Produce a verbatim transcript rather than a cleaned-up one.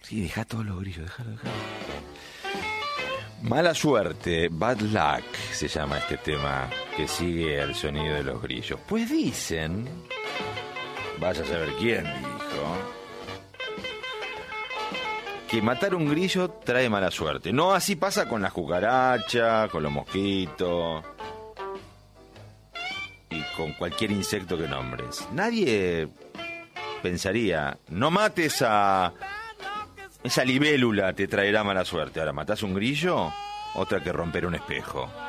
Sí, dejá todos los grillos, déjalo, déjalo. Mala suerte, bad luck, se llama este tema que sigue al sonido de los grillos. Pues dicen, vaya a saber quién dijo, que matar un grillo trae mala suerte. No así pasa con las cucarachas, con los mosquitos y con cualquier insecto que nombres. Nadie pensaría, no mates a esa libélula, te traerá mala suerte. Ahora, matás un grillo, otra que romper un espejo.